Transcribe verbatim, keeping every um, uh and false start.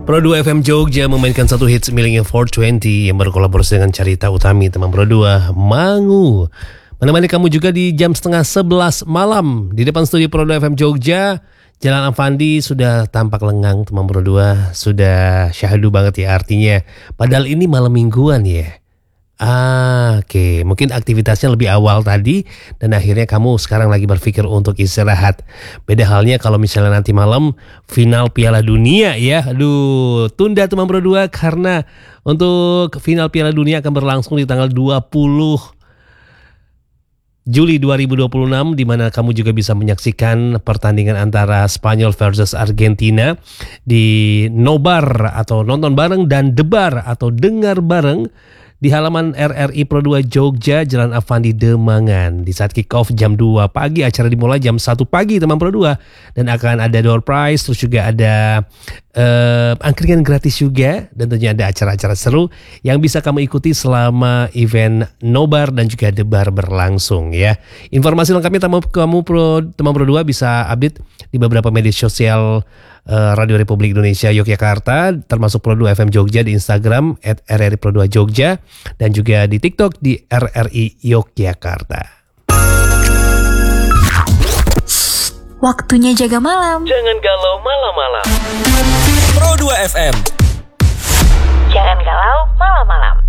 Pro dua F M Jogja memainkan satu hits miliknya empat dua puluh yang berkolaborasi dengan Carita Utami, teman Pro dua, Mangu. Menemani kamu juga di jam setengah sebelas malam. Di depan studio Pro dua F M Jogja, Jalan Avandi sudah tampak lengang, teman Pro dua. Sudah syahdu banget ya artinya. Padahal ini malam mingguan ya. Ah, oke, okay. Mungkin aktivitasnya lebih awal tadi dan akhirnya kamu sekarang lagi berpikir untuk istirahat. Beda halnya kalau misalnya nanti malam final Piala Dunia ya. Aduh, tunda teman Pro dua karena untuk final Piala Dunia akan berlangsung di tanggal dua puluh Juli dua ribu dua puluh enam, di mana kamu juga bisa menyaksikan pertandingan antara Spanyol versus Argentina di nobar atau nonton bareng dan debar atau dengar bareng di halaman R R I Pro dua Jogja, Jalan Avandi Demangan. Di saat kick off jam dua pagi, acara dimulai jam satu pagi teman Pro dua. Dan akan ada door prize, terus juga ada uh, angkringan gratis juga. Dan tentunya ada acara-acara seru yang bisa kamu ikuti selama event nobar dan juga debar berlangsung ya. Informasi lengkapnya teman kamu Pro, teman Pro dua bisa update di beberapa media sosial Uh, Radio Republik Indonesia Yogyakarta, termasuk Pro dua F M Jogja di Instagram at R R I Pro dua Jogja dan juga di TikTok di R R I Yogyakarta. Waktunya jaga malam. Jangan galau malam-malam. Pro dua F M. Jangan galau malam-malam.